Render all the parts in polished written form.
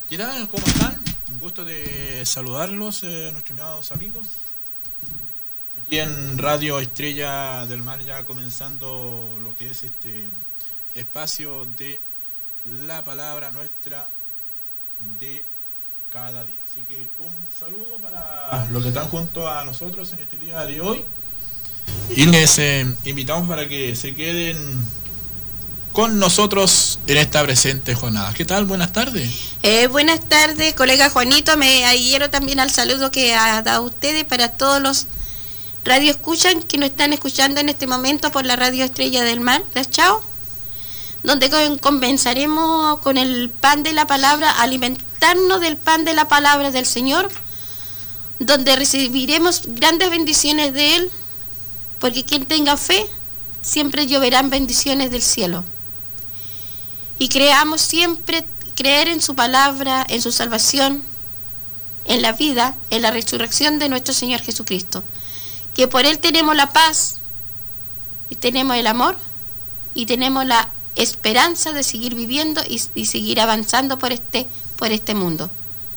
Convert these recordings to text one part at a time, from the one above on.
¿Qué tal? ¿Cómo están? Un gusto de saludarlos, nuestros estimados amigos. Aquí en Radio Estrella del Mar, ya comenzando lo que es este espacio de la palabra nuestra de cada día. Así que un saludo para los que están junto a nosotros en este día de hoy. Y les invitamos para que se queden con nosotros en esta presente jornada. ¿Qué tal? Buenas tardes. Buenas tardes, colega Juanito. Me adhiero también al saludo que ha dado ustedes para todos los radioescuchan que nos están escuchando en este momento por la Radio Estrella del Mar de Chao, donde comenzaremos con el pan de la palabra, alimentarnos del pan de la palabra del Señor, donde recibiremos grandes bendiciones de Él, porque quien tenga fe, siempre lloverán bendiciones del cielo. Y creamos siempre creer en su palabra, en su salvación, en la vida, en la resurrección de nuestro Señor Jesucristo. Que por Él tenemos la paz, y tenemos el amor, y tenemos la esperanza de seguir viviendo y seguir avanzando por este mundo.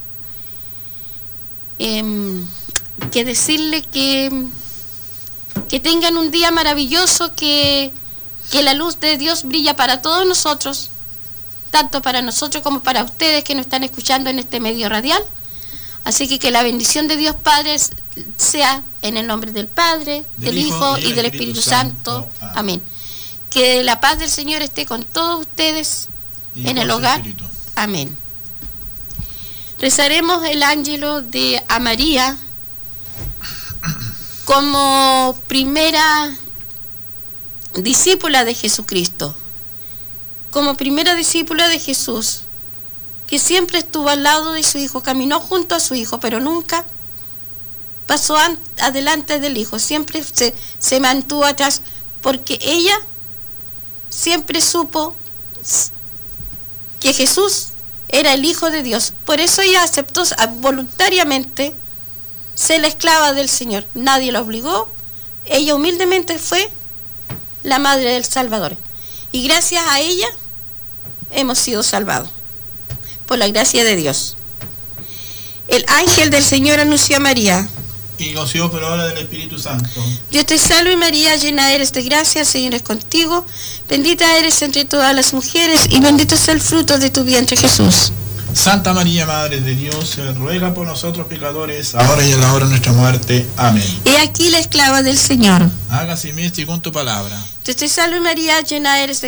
Que decirle que tengan un día maravilloso, que la luz de Dios brilla para todos nosotros, tanto para nosotros como para ustedes que nos están escuchando en este medio radial. Así que la bendición de Dios Padre sea en el nombre del Padre, del Hijo y del Espíritu Santo. Amén. Que la paz del Señor esté con todos ustedes en el hogar. Espíritu. Amén. Rezaremos el ángelo de a María como primera discípula de Jesucristo, como primera discípula de Jesús, que siempre estuvo al lado de su Hijo, caminó junto a su Hijo, pero nunca pasó adelante del Hijo, siempre se mantuvo atrás, porque ella siempre supo que Jesús era el Hijo de Dios. Por eso ella aceptó voluntariamente ser la esclava del Señor. Nadie la obligó. Ella humildemente fue la madre del Salvador. Y gracias a ella hemos sido salvados. Por la gracia de Dios. El ángel del Señor anunció a María. Y conocido por obra del Espíritu Santo. Dios te salve María, llena eres de gracia, el Señor es contigo. Bendita eres entre todas las mujeres y bendito es el fruto de tu vientre Jesús. Santa María, Madre de Dios, ruega por nosotros pecadores, ahora y en la hora de nuestra muerte. Amén. He aquí la esclava del Señor. Hágase en mí según tu palabra. Dios te salve María, llena eres de